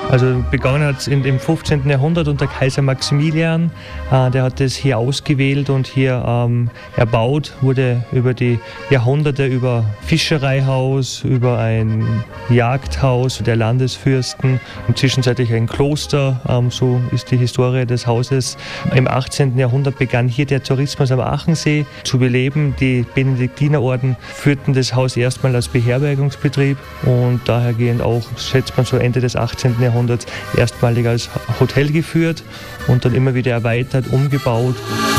Also begonnen hat es im 15. Jahrhundert unter Kaiser Maximilian. Der hat es hier ausgewählt und hier erbaut, wurde über die Jahrhunderte über Fischereihaus, über ein Jagdhaus der Landesfürsten und zwischenzeitlich ein Kloster, so ist die Historie des Hauses. Im 18. Jahrhundert begann hier der Tourismus am Achensee zu beleben. Die Benediktinerorden führten das Haus erstmal als Beherbergungsbetrieb und dahergehend auch, schätzt man so Ende des 18. Jahrhunderts, erstmalig als Hotel geführt und dann immer wieder erweitert, umgebaut.